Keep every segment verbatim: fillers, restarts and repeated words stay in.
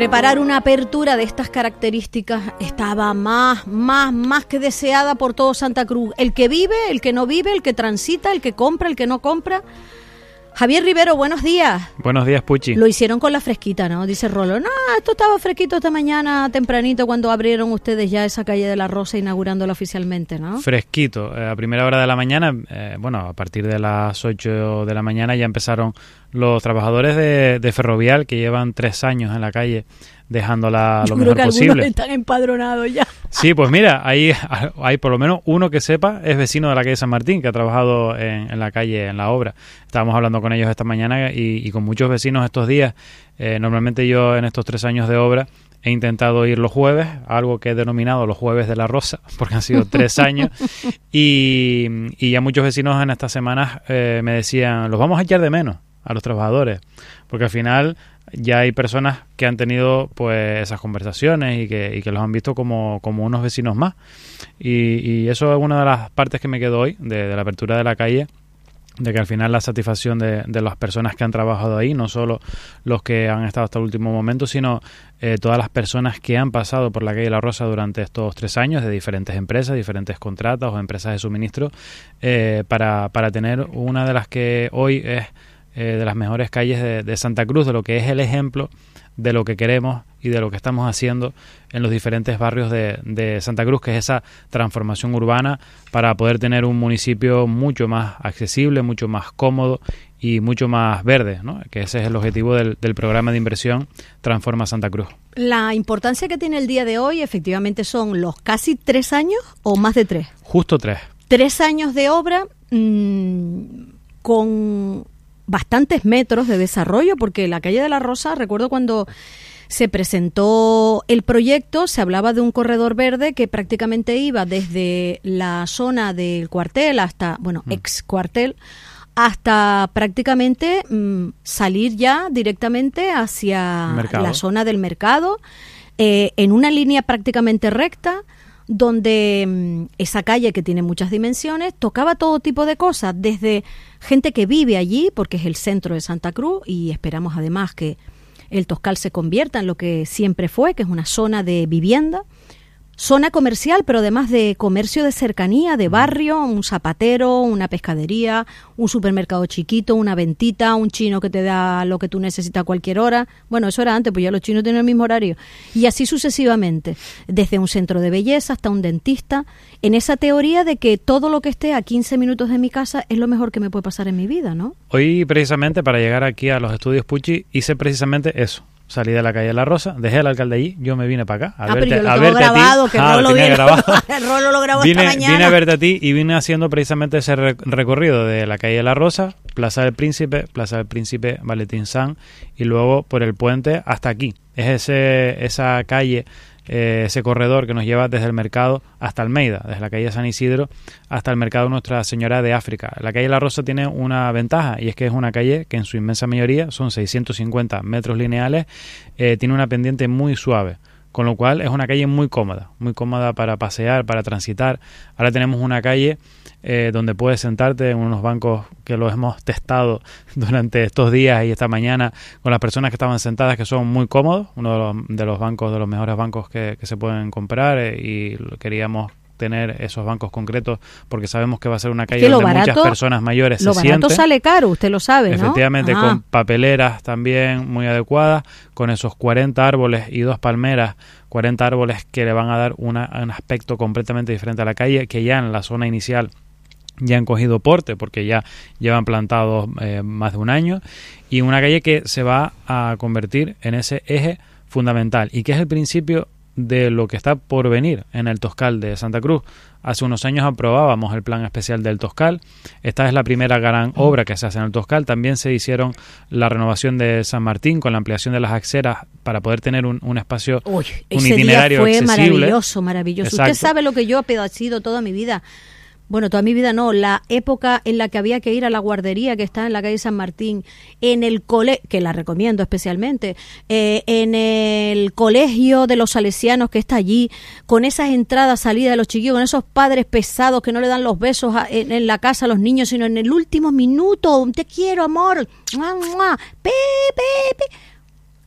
preparar una apertura de estas características estaba más, más, más que deseada por todo Santa Cruz. El que vive, el que no vive, el que transita, el que compra, el que no compra. Javier Rivero, buenos días. Buenos días, Puchi. Lo hicieron con la fresquita, ¿no? Dice Rolo. No, esto estaba fresquito esta mañana tempranito cuando abrieron ustedes ya esa calle de la Rosa inaugurándola oficialmente, ¿no? Fresquito. Eh, a primera hora de la mañana, eh, bueno, a partir de las ocho de la mañana ya empezaron los trabajadores de, de Ferrovial que llevan tres años en la calle dejándola lo mejor posible. Yo creo que algunos están empadronados ya. Sí, pues mira, hay, hay por lo menos uno que sepa, es vecino de la calle San Martín, que ha trabajado en, en la calle, en la obra. Estábamos hablando con ellos esta mañana y, y con muchos vecinos estos días. Eh, normalmente yo en estos tres años de obra he intentado ir los jueves, algo que he denominado los jueves de la Rosa, porque han sido tres años. Y, y ya muchos vecinos en estas semanas eh, me decían, los vamos a echar de menos a los trabajadores, porque al final ya hay personas que han tenido pues esas conversaciones y que, y que los han visto como, como unos vecinos más, y, y eso es una de las partes que me quedo hoy de, de la apertura de la calle, de que al final la satisfacción de, de las personas que han trabajado ahí, no solo los que han estado hasta el último momento, sino eh, todas las personas que han pasado por la calle La Rosa durante estos tres años de diferentes empresas, diferentes contratos o empresas de suministro, eh, para, para tener una de las que hoy es Eh, de las mejores calles de, de Santa Cruz, de lo que es el ejemplo de lo que queremos y de lo que estamos haciendo en los diferentes barrios de, de Santa Cruz, que es esa transformación urbana para poder tener un municipio mucho más accesible, mucho más cómodo y mucho más verde, ¿no? Que ese es el objetivo del, del programa de inversión Transforma Santa Cruz. La importancia que tiene el día de hoy efectivamente son los casi tres años o más de tres. Justo tres. Tres años de obra mmm, con bastantes metros de desarrollo, porque la calle de la Rosa, recuerdo cuando se presentó el proyecto, se hablaba de un corredor verde que prácticamente iba desde la zona del cuartel hasta, bueno, mm. ex cuartel, hasta prácticamente mmm, salir ya directamente hacia mercado. La zona del mercado, eh, en una línea prácticamente recta, donde mmm, esa calle que tiene muchas dimensiones tocaba todo tipo de cosas, desde gente que vive allí, porque es el centro de Santa Cruz, y esperamos además que el Toscal se convierta en lo que siempre fue, que es una zona de vivienda, zona comercial, pero además de comercio de cercanía, de barrio, un zapatero, una pescadería, un supermercado chiquito, una ventita, un chino que te da lo que tú necesitas a cualquier hora. Bueno, eso era antes, pues ya los chinos tienen el mismo horario. Y así sucesivamente, desde un centro de belleza hasta un dentista, en esa teoría de que todo lo que esté a quince minutos de mi casa es lo mejor que me puede pasar en mi vida, ¿no? Hoy, precisamente, para llegar aquí a los estudios Puchi, hice precisamente eso. Salí de la calle de La Rosa, dejé al alcalde allí, yo me vine para acá a ah, verte, pero yo lo a tengo verte grabado, a ti. Que Ah, Rolo lo viene, grabado. El Rolo lo grabó vine, esta mañana. Vine a verte a ti y vine haciendo precisamente ese re- recorrido de la calle de La Rosa, Plaza del Príncipe, Plaza del Príncipe, Valentín Sanz, y luego por el puente hasta aquí. Es ese esa calle, eh, ese corredor que nos lleva desde el mercado hasta Almeida, desde la calle San Isidro hasta el mercado Nuestra Señora de África. La calle La Rosa tiene una ventaja, y es que es una calle que en su inmensa mayoría son seiscientos cincuenta metros lineales, eh, tiene una pendiente muy suave, con lo cual es una calle muy cómoda, muy cómoda para pasear, para transitar. Ahora tenemos una calle eh, donde puedes sentarte en unos bancos que los hemos testado durante estos días y esta mañana con las personas que estaban sentadas, que son muy cómodos, uno de los, de los bancos, de los mejores bancos que, que se pueden comprar, eh, y queríamos tener esos bancos concretos porque sabemos que va a ser una calle que donde barato, muchas personas mayores se sienten. Lo barato sienten. sale caro, usted lo sabe, ¿no? Efectivamente, ah. con papeleras también muy adecuadas, con esos cuarenta árboles y dos palmeras, cuarenta árboles que le van a dar una, un aspecto completamente diferente a la calle, que ya en la zona inicial ya han cogido porte porque ya llevan plantados eh, más de un año, y una calle que se va a convertir en ese eje fundamental y que es el principio de lo que está por venir en el Toscal de Santa Cruz. Hace unos años aprobábamos el plan especial del Toscal. Esta es la primera gran obra que se hace en el Toscal. También se hicieron la renovación de San Martín con la ampliación de las aceras para poder tener un, un espacio, Uy, un ese itinerario día fue accesible. Maravilloso, maravilloso. Exacto. Usted sabe lo que yo he pedecido toda mi vida. Bueno, toda mi vida no, la época en la que había que ir a la guardería que está en la calle San Martín, en el cole, que la recomiendo especialmente, eh, en el colegio de los salesianos que está allí, con esas entradas, salidas de los chiquillos, con esos padres pesados que no le dan los besos a, en, en la casa a los niños, sino en el último minuto, te quiero, amor, ¡mua, mua! Pe, pe, pe.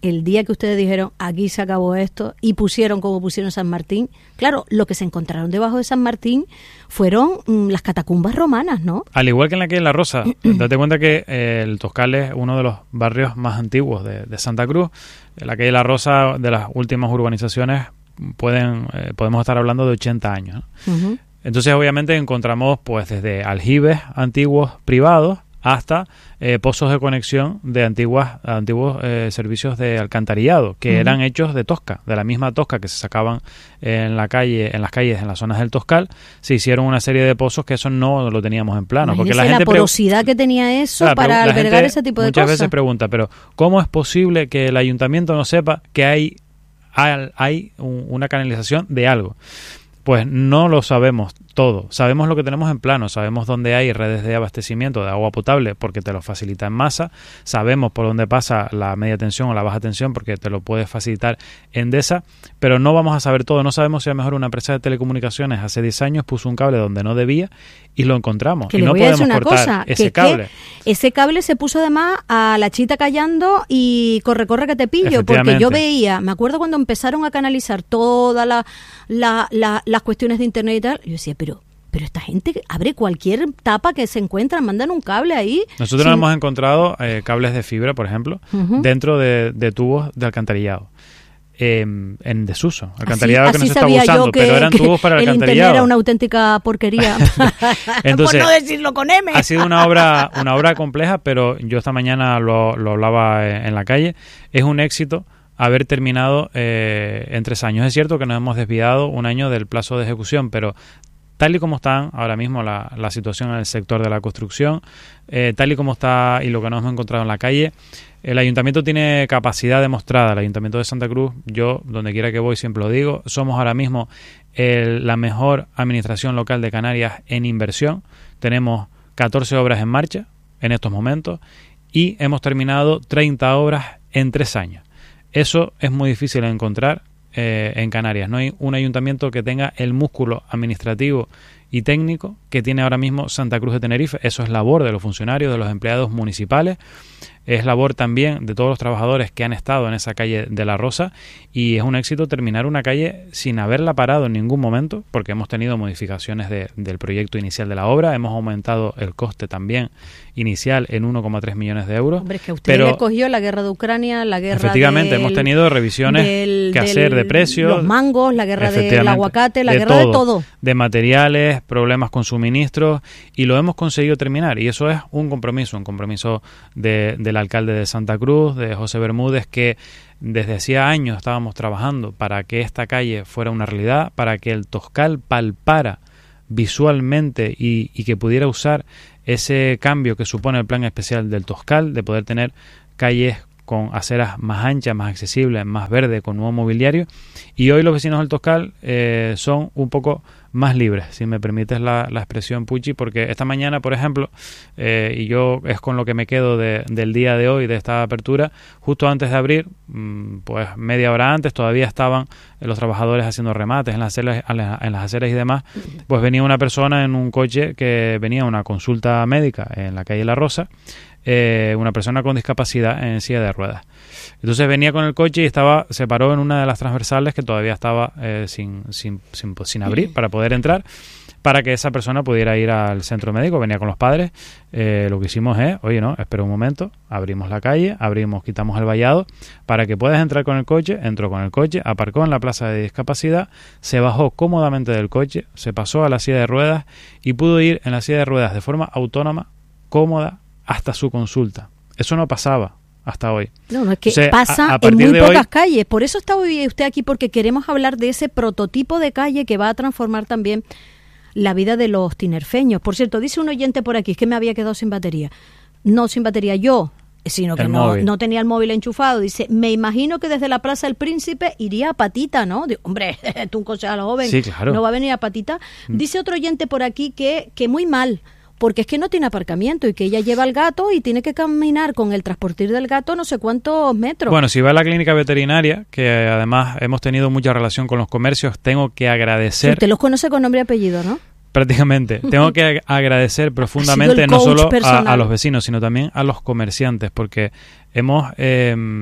el día que ustedes dijeron, aquí se acabó esto, y pusieron como pusieron San Martín, claro, lo que se encontraron debajo de San Martín fueron mm, las catacumbas romanas, ¿no? Al igual que en la calle La Rosa, date cuenta que eh, el Toscal es uno de los barrios más antiguos de, de Santa Cruz. La calle La Rosa, de las últimas urbanizaciones, pueden eh, podemos estar hablando de ochenta años, ¿no? Uh-huh. Entonces, obviamente, encontramos pues desde aljibes antiguos privados hasta eh, pozos de conexión de antiguas antiguos eh, servicios de alcantarillado que uh-huh. eran hechos de tosca, de la misma tosca que se sacaban en la calle, en las calles, en las zonas del Toscal. Se hicieron una serie de pozos que eso no lo teníamos en plano. Imagínese porque la, gente la porosidad pre- que tenía eso claro, para albergar ese tipo de muchas cosas. Muchas veces pregunta, pero ¿cómo es posible que el ayuntamiento no sepa que hay, hay, hay un, una canalización de algo? Pues no lo sabemos todo. Sabemos lo que tenemos en plano, sabemos dónde hay redes de abastecimiento de agua potable porque te lo facilita en masa, sabemos por dónde pasa la media tensión o la baja tensión porque te lo puede facilitar Endesa, pero no vamos a saber todo. No sabemos si a lo mejor una empresa de telecomunicaciones hace diez años puso un cable donde no debía y lo encontramos. Que y no voy a podemos decir una cortar cosa, ese que, cable. Que ese cable se puso además a la chita callando y corre, corre que te pillo, porque yo veía, me acuerdo cuando empezaron a canalizar todas la, la, la, las cuestiones de internet y tal, yo decía, pero pero esta gente abre cualquier tapa que se encuentra, mandan un cable ahí. Nosotros sin... hemos encontrado eh, cables de fibra, por ejemplo, uh-huh. dentro de, de tubos de alcantarillado. Eh, en desuso, alcantarillado así, que no así se está usando, que, pero eran tubos para el alcantarillado. El internet era una auténtica porquería. Entonces, por no decirlo con M. Ha sido una obra, una obra compleja, pero yo esta mañana lo, lo hablaba en la calle. Es un éxito haber terminado eh, en tres años. Es cierto que nos hemos desviado un año del plazo de ejecución, pero tal y como está ahora mismo la, la situación en el sector de la construcción, eh, tal y como está y lo que nos hemos encontrado en la calle, el ayuntamiento tiene capacidad demostrada. El ayuntamiento de Santa Cruz, yo donde quiera que voy siempre lo digo, somos ahora mismo el, la mejor administración local de Canarias en inversión. Tenemos catorce obras en marcha en estos momentos y hemos terminado treinta obras en tres años. Eso es muy difícil de encontrar eh, en Canarias. No hay un ayuntamiento que tenga el músculo administrativo y técnico que tiene ahora mismo Santa Cruz de Tenerife. Eso es labor de los funcionarios, de los empleados municipales. Es labor también de todos los trabajadores que han estado en esa calle de La Rosa, y es un éxito terminar una calle sin haberla parado en ningún momento, porque hemos tenido modificaciones de, del proyecto inicial de la obra, hemos aumentado el coste también inicial en uno coma tres millones de euros. Hombre, es que usted pero, le cogió la guerra de Ucrania, la guerra efectivamente, del, hemos tenido revisiones del, que del, hacer de precios, los mangos, la guerra del aguacate, la de guerra todo, de todo. De materiales, problemas con suministros, y lo hemos conseguido terminar, y eso es un compromiso, un compromiso de, del alcalde de Santa Cruz, de José Bermúdez, que desde hacía años estábamos trabajando para que esta calle fuera una realidad, para que el Toscal palpara visualmente y, y que pudiera usar ese cambio que supone el plan especial del Toscal, de poder tener calles con aceras más anchas, más accesibles, más verdes, con nuevo mobiliario. Y hoy los vecinos del Toscal eh, son un poco más libres, si me permites la, la expresión, Puchi, porque esta mañana, por ejemplo, eh, y yo es con lo que me quedo de, del día de hoy, de esta apertura, justo antes de abrir, pues media hora antes, todavía estaban los trabajadores haciendo remates en las aceras, en las aceras y demás, pues venía una persona en un coche que venía a una consulta médica en la calle La Rosa, eh, una persona con discapacidad en silla de ruedas. Entonces venía con el coche y estaba se paró en una de las transversales que todavía estaba eh, sin, sin, sin, sin abrir para poder entrar, para que esa persona pudiera ir al centro médico. Venía con los padres. Eh, lo que hicimos es, oye, no, espera un momento, abrimos la calle, abrimos, quitamos el vallado para que puedas entrar con el coche. Entró con el coche, aparcó en la plaza de discapacidad, se bajó cómodamente del coche, se pasó a la silla de ruedas y pudo ir en la silla de ruedas de forma autónoma, cómoda, hasta su consulta. Eso no pasaba hasta hoy. No, no, es que o sea, pasa a, a en muy pocas hoy, calles. Por eso está hoy usted aquí, porque queremos hablar de ese prototipo de calle que va a transformar también la vida de los tinerfeños. Por cierto, dice un oyente por aquí, es que me había quedado sin batería. No sin batería yo, sino que no, no tenía el móvil enchufado. Dice, me imagino que desde la Plaza del Príncipe iría a patita, ¿no? Digo, hombre, tú un concejal joven, sí, claro, no va a venir a patita. Dice otro oyente por aquí que, que muy mal, porque es que no tiene aparcamiento y que ella lleva al gato y tiene que caminar con el transportir del gato no sé cuántos metros. Bueno, si va a la clínica veterinaria, que además hemos tenido mucha relación con los comercios, tengo que agradecer... Sí, usted los conoce con nombre y apellido, ¿no? Prácticamente. Tengo que agradecer profundamente no solo a, a los vecinos, sino también a los comerciantes, porque hemos... Eh,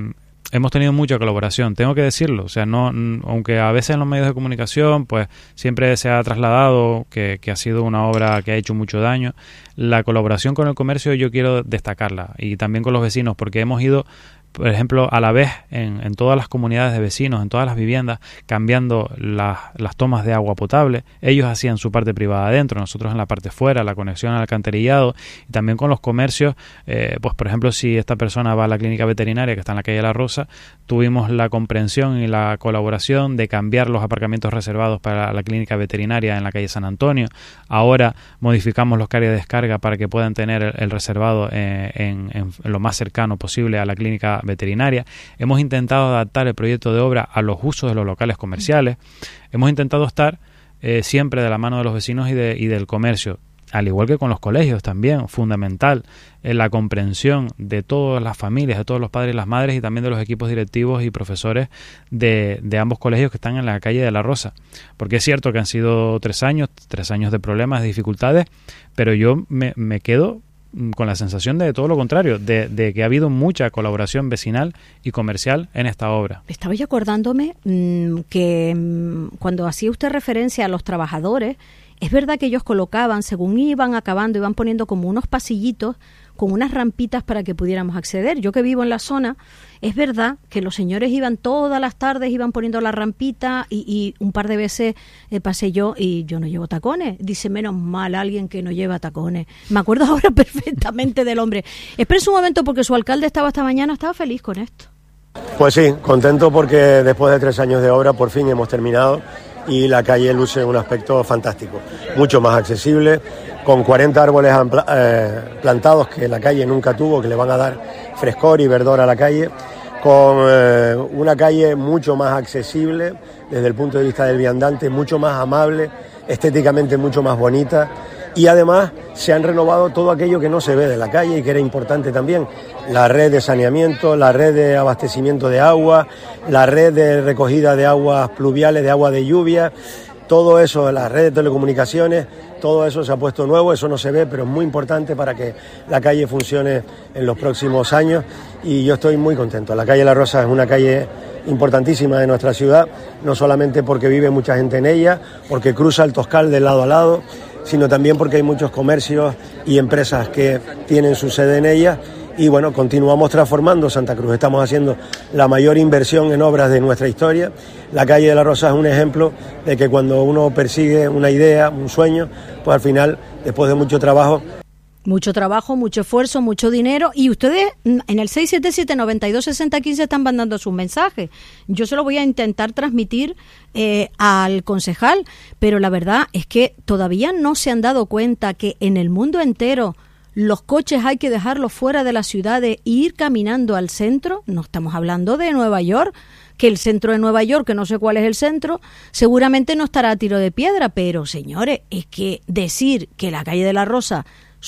hemos tenido mucha colaboración, tengo que decirlo. O sea, no, aunque a veces en los medios de comunicación pues siempre se ha trasladado que, que ha sido una obra que ha hecho mucho daño, la colaboración con el comercio yo quiero destacarla, y también con los vecinos, porque hemos ido, por ejemplo, a la vez en, en todas las comunidades de vecinos, en todas las viviendas, cambiando las, las tomas de agua potable. Ellos hacían su parte privada adentro, nosotros en la parte fuera, la conexión al alcantarillado, y también con los comercios. Eh, pues por ejemplo, si esta persona va a la clínica veterinaria que está en la calle La Rosa, tuvimos la comprensión y la colaboración de cambiar los aparcamientos reservados para la clínica veterinaria en la calle San Antonio. Ahora modificamos los áreas de descarga para que puedan tener el, el reservado eh, en, en, en lo más cercano posible a la clínica veterinaria. Hemos intentado adaptar el proyecto de obra a los usos de los locales comerciales. Hemos intentado estar eh, siempre de la mano de los vecinos y, de, y del comercio, al igual que con los colegios también, fundamental en la comprensión de todas las familias, de todos los padres y las madres, y también de los equipos directivos y profesores de, de ambos colegios que están en la calle de La Rosa. Porque es cierto que han sido tres años, tres años de problemas, de dificultades, pero yo me, me quedo con la sensación de todo lo contrario, de, de que ha habido mucha colaboración vecinal y comercial en esta obra. Estaba yo acordándome mmm, que mmm, cuando hacía usted referencia a los trabajadores, es verdad que ellos colocaban, según iban acabando, iban poniendo como unos pasillitos con unas rampitas para que pudiéramos acceder. Yo que vivo en la zona, es verdad que los señores iban todas las tardes, iban poniendo la rampita, y, y un par de veces eh, pasé yo y yo no llevo tacones. Dice, menos mal alguien que no lleva tacones. Me acuerdo ahora perfectamente del hombre. Espera un momento, porque su alcalde estaba esta mañana, estaba feliz con esto. Pues sí, contento porque después de tres años de obra por fin hemos terminado y la calle luce un aspecto fantástico, mucho más accesible, con cuarenta árboles eh, plantados que la calle nunca tuvo, que le van a dar frescor y verdor a la calle, con eh, una calle mucho más accesible desde el punto de vista del viandante, mucho más amable, estéticamente mucho más bonita, y además se han renovado todo aquello que no se ve de la calle y que era importante también, la red de saneamiento, la red de abastecimiento de agua, la red de recogida de aguas pluviales, de agua de lluvia, todo eso, la red de telecomunicaciones, todo eso se ha puesto nuevo, eso no se ve, pero es muy importante para que la calle funcione en los próximos años, y yo estoy muy contento. La calle La Rosa es una calle importantísima de nuestra ciudad, no solamente porque vive mucha gente en ella, porque cruza el Toscal de lado a lado, sino también porque hay muchos comercios y empresas que tienen su sede en ella. Y bueno, continuamos transformando Santa Cruz, estamos haciendo la mayor inversión en obras de nuestra historia. La calle de La Rosa es un ejemplo de que cuando uno persigue una idea, un sueño, pues al final, después de mucho trabajo... Mucho trabajo, mucho esfuerzo, mucho dinero, y ustedes en el seis siete siete, nueve dos seis cero uno cinco están mandando sus mensajes. Yo se lo voy a intentar transmitir eh, al concejal, pero la verdad es que todavía no se han dado cuenta que en el mundo entero los coches hay que dejarlos fuera de las ciudades e ir caminando al centro. No estamos hablando de Nueva York, que el centro de Nueva York, que no sé cuál es el centro, seguramente no estará a tiro de piedra, pero señores, es que decir que la calle de La Rosa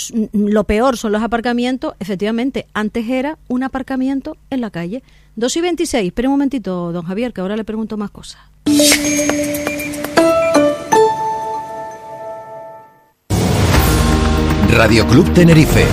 lo peor son los aparcamientos, efectivamente, antes era un aparcamiento en la calle. dos y veintiséis, espere un momentito, don Javier, que ahora le pregunto más cosas. Radio Club Tenerife.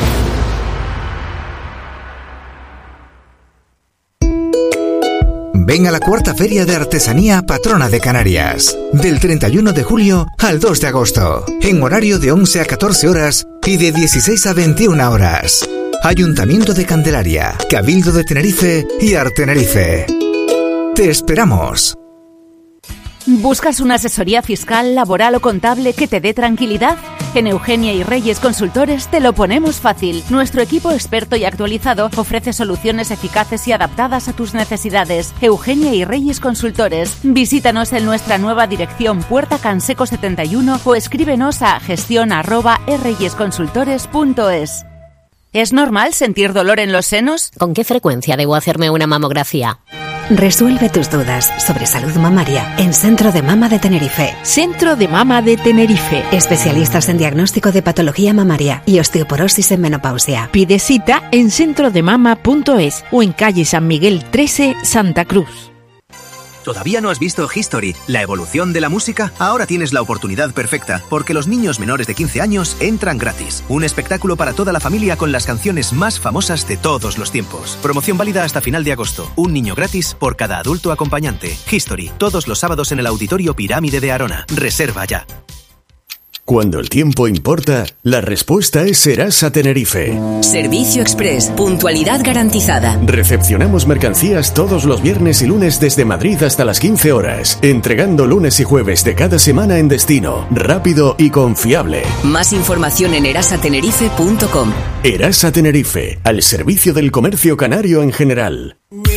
Ven a la cuarta Feria de Artesanía Patrona de Canarias, del treinta y uno de julio al dos de agosto, en horario de once a catorce horas y de dieciséis a veintiuna horas. Ayuntamiento de Candelaria, Cabildo de Tenerife y Artenerife. Te esperamos. ¿Buscas una asesoría fiscal, laboral o contable que te dé tranquilidad? En Eugenia y Reyes Consultores te lo ponemos fácil. Nuestro equipo experto y actualizado ofrece soluciones eficaces y adaptadas a tus necesidades. Eugenia y Reyes Consultores. Visítanos en nuestra nueva dirección Puerta Canseco setenta y uno o escríbenos a gestión arroba erreyesconsultores punto es. ¿Es normal sentir dolor en los senos? ¿Con qué frecuencia debo hacerme una mamografía? Resuelve tus dudas sobre salud mamaria en Centro de Mama de Tenerife. Centro de Mama de Tenerife. Especialistas en diagnóstico de patología mamaria y osteoporosis en menopausia. Pide cita en centro de mama punto es o en calle San Miguel trece, Santa Cruz. ¿Todavía no has visto History, la evolución de la música? Ahora tienes la oportunidad perfecta, porque los niños menores de quince años entran gratis. Un espectáculo para toda la familia con las canciones más famosas de todos los tiempos. Promoción válida hasta final de agosto. Un niño gratis por cada adulto acompañante. History, todos los sábados en el Auditorio Pirámide de Arona. Reserva ya. Cuando el tiempo importa, la respuesta es Serasa Tenerife. Servicio Express, puntualidad garantizada. Recepcionamos mercancías todos los viernes y lunes desde Madrid hasta las quince horas, entregando lunes y jueves de cada semana en destino, rápido y confiable. Más información en erasa tenerife punto com. Erasa Tenerife, al servicio del comercio canario en general.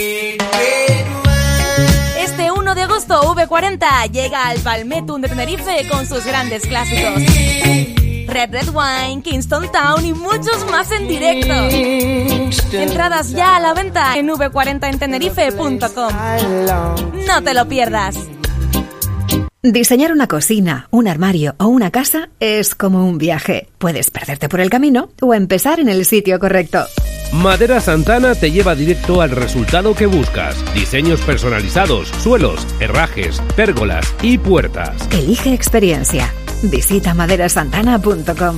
De agosto, V cuarenta llega al Valmetun de Tenerife con sus grandes clásicos. Red Red Wine, Kingston Town y muchos más en directo. Entradas ya a la venta en v cuarenta en tenerife punto com. No te lo pierdas. Diseñar una cocina, un armario o una casa es como un viaje. Puedes perderte por el camino o empezar en el sitio correcto. Madera Santana te lleva directo al resultado que buscas. Diseños personalizados, suelos, herrajes, pérgolas y puertas. Elige experiencia. Visita madera santana punto com.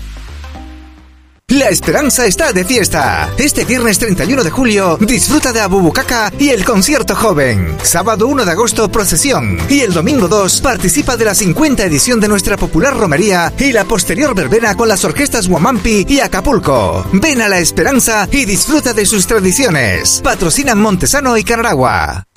La esperanza está de fiesta. Este viernes treinta y uno de julio disfruta de Abubucaca y el concierto joven. Sábado uno de agosto procesión y el domingo dos participa de la cincuenta edición de nuestra popular romería y la posterior verbena con las orquestas Huamampi y Acapulco. Ven a La Esperanza y disfruta de sus tradiciones. Patrocinan Montesano y Canaragua.